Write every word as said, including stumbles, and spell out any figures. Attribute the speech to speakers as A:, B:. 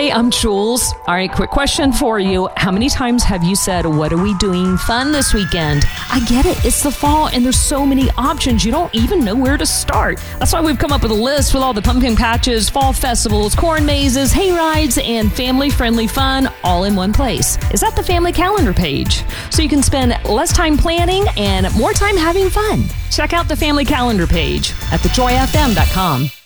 A: Hi, I'm Jules. All right, quick question for you. How many times have you said, what are we doing fun this weekend? I get it. It's the fall and there's so many options. You don't even know where to start. That's why we've come up with a list with all the pumpkin patches, fall festivals, corn mazes, hay rides, and family-friendly fun all in one place. Is that the family calendar page? So you can spend less time planning and more time having fun. Check out the family calendar page at the joy f m dot com.